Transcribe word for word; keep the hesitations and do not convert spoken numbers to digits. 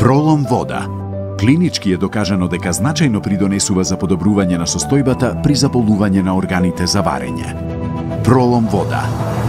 Пролом вода. Клинички е докажано дека значајно придонесува за подобрување на состојбата при заболување на органите за варење. Пролом вода.